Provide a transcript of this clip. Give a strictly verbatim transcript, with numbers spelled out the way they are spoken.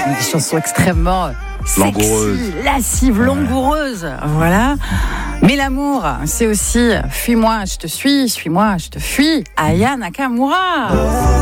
des chansons extrêmement sexy, Langoureuse. lascives, langoureuses. Voilà. Mais l'amour, c'est aussi « Fuis-moi, je te suis, suis-moi, je te fuis » Aya Nakamura.